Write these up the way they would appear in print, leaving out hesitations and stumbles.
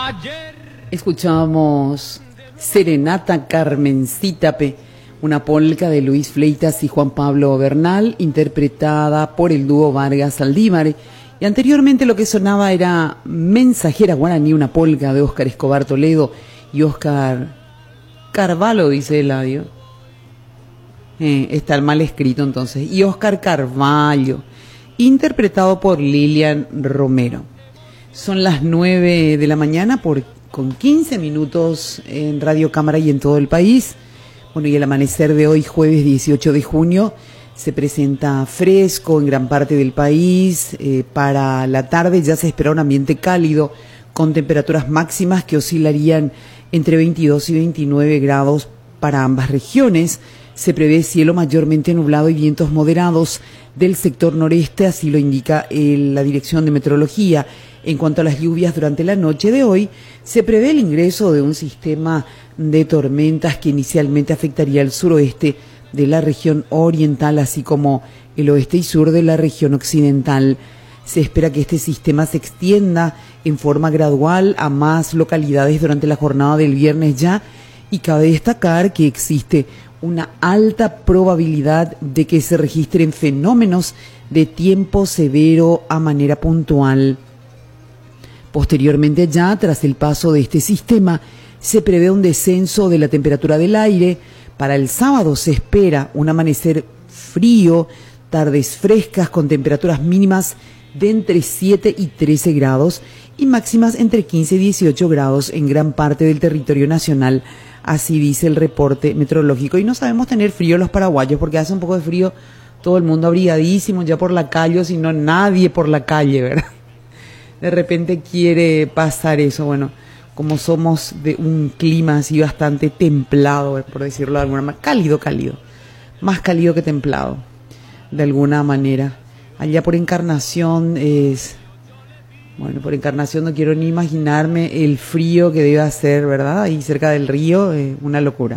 Escuchábamos Serenata Carmencítape, una polca de Luis Fleitas y Juan Pablo Bernal, interpretada por el dúo Vargas Saldívar. Y anteriormente lo que sonaba era Mensajera Guaraní, una polca de Óscar Escobar Toledo y Óscar Carvalho, dice Eladio. Está mal escrito entonces. Y Óscar Carvalho, interpretado por Lilian Romero. Son las 9 de la mañana con 15 minutos en Radio Cámara y en todo el país. Bueno, y el amanecer de hoy, jueves 18 de junio, se presenta fresco en gran parte del país. Para la tarde ya se espera un ambiente cálido, con temperaturas máximas que oscilarían entre 22 y 29 grados para ambas regiones. Se prevé cielo mayormente nublado y vientos moderados del sector noreste, así lo indica la Dirección de Meteorología. En cuanto a las lluvias durante la noche de hoy, se prevé el ingreso de un sistema de tormentas que inicialmente afectaría el suroeste de la región oriental, así como el oeste y sur de la región occidental. Se espera que este sistema se extienda en forma gradual a más localidades durante la jornada del viernes ya, y cabe destacar que existe una alta probabilidad de que se registren fenómenos de tiempo severo a manera puntual. Posteriormente ya, tras el paso de este sistema, se prevé un descenso de la temperatura del aire. Para el sábado se espera un amanecer frío, tardes frescas con temperaturas mínimas de entre 7 y 13 grados y máximas entre 15 y 18 grados en gran parte del territorio nacional. Así dice el reporte meteorológico. Y no sabemos tener frío los paraguayos porque hace un poco de frío, todo el mundo abrigadísimo ya por la calle, o si no nadie por la calle, ¿verdad? De repente quiere pasar eso. Bueno, como somos de un clima así bastante templado, por decirlo de alguna manera, cálido, más cálido que templado, de alguna manera. Allá por Encarnación bueno, por Encarnación no quiero ni imaginarme el frío que debe hacer, ¿verdad? Ahí cerca del río, una locura.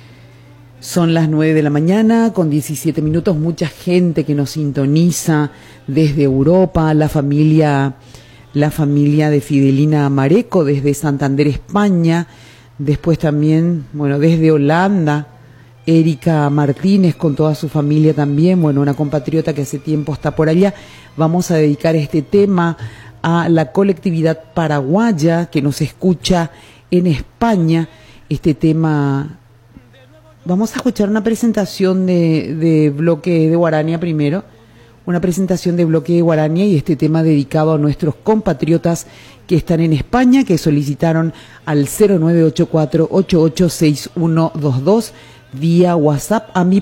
Son las 9 de la mañana con 17 minutos, mucha gente que nos sintoniza desde Europa, la familia de Fidelina Mareco desde Santander, España. Después también, bueno, desde Holanda, Erika Martínez con toda su familia también. Bueno, una compatriota que hace tiempo está por allá. Vamos a dedicar este tema a la colectividad paraguaya que nos escucha en España. Este tema, vamos a escuchar una presentación de Bloque de Guarania primero. Una presentación de Bloque de Guarania y este tema dedicado a nuestros compatriotas que están en España, que solicitaron al 0984-886122 vía WhatsApp a mi